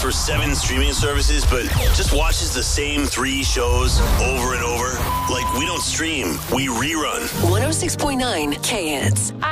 for 7 streaming services, but just watches the same 3 shows over and over? Like, we don't stream, we rerun. 106.9 K-Hits.